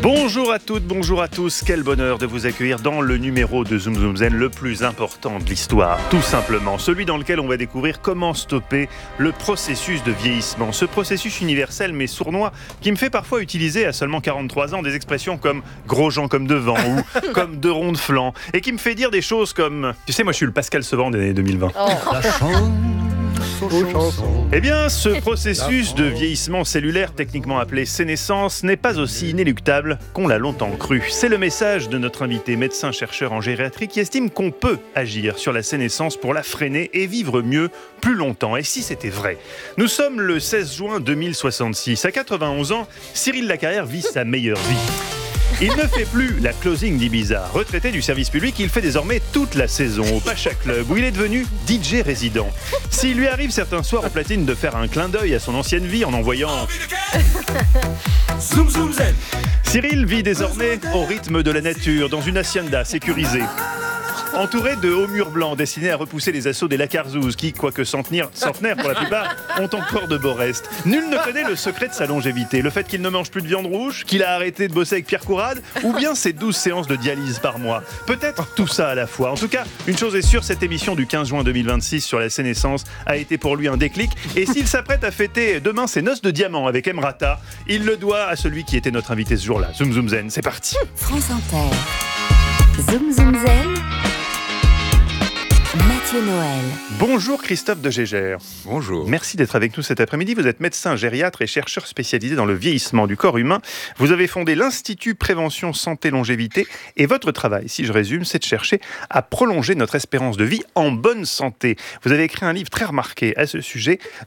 Bonjour à toutes, bonjour à tous, quel bonheur de vous accueillir dans le numéro de Zoom Zoom Zen le plus important de l'histoire, tout simplement, celui dans lequel on va découvrir comment stopper le processus de vieillissement, ce processus universel mais sournois qui me fait parfois utiliser à seulement 43 ans des expressions comme gros gens comme devant ou comme deux ronds de flanc et qui me fait dire des choses comme, tu sais moi je suis le Pascal Sevran des années 2020. Eh bien, ce processus de vieillissement cellulaire, techniquement appelé sénescence, n'est pas aussi inéluctable qu'on l'a longtemps cru. C'est le message de notre invité, médecin-chercheur en gériatrie, qui estime qu'on peut agir sur la sénescence pour la freiner et vivre mieux, plus longtemps. Et si c'était vrai ? Nous sommes le 16 juin 2066. À 91 ans, Cyril Lacarrière vit sa meilleure vie. Il ne fait plus la closing d'Ibiza. Retraité du service public, il fait désormais toute la saison au Pacha Club où il est devenu DJ résident. S'il lui arrive certains soirs au platine de faire un clin d'œil à son ancienne vie en envoyant Zoom Zoom Zen, Cyril vit désormais au rythme de la nature dans une hacienda sécurisée. Entouré de hauts murs blancs destinés à repousser les assauts des lacarzouzes qui, quoique centenaires pour la plupart, ont encore de beaux restes. Nul ne connaît le secret de sa longévité. Le fait qu'il ne mange plus de viande rouge, qu'il a arrêté de bosser avec Pierre Courade, ou bien ses 12 séances de dialyse par mois. Peut-être tout ça à la fois. En tout cas, une chose est sûre, cette émission du 15 juin 2026 sur la sénescence a été pour lui un déclic. Et s'il s'apprête à fêter demain ses noces de diamant avec Emrata, il le doit à celui qui était notre invité ce jour-là. Zoom Zoom Zen, c'est parti. France Inter. Zoom Zoom Zen. Mathieu Noël. Bonjour Christophe de Gégère. Bonjour. Merci d'être avec nous cet après-midi. Vous êtes médecin gériatre et chercheur spécialisé dans le vieillissement du corps humain. Vous avez fondé l'Institut Prévention Santé Longévité et votre travail, si je résume, c'est de chercher à prolonger notre espérance de vie en bonne santé. Vous avez écrit un livre très remarqué à ce sujet,